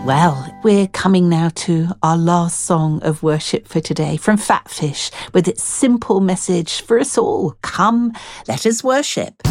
Well, we're coming now to our last song of worship for today from Fatfish with its simple message for us all. Come, let us worship.